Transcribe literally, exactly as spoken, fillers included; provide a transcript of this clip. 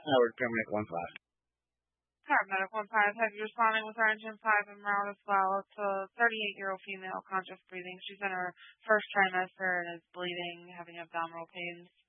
Howard Paramedic one five. Paramedic one five, have you responding with our engine five and route as well? It's a thirty-eight-year-old female, conscious breathing. She's in her first trimester and is bleeding, having abdominal pains.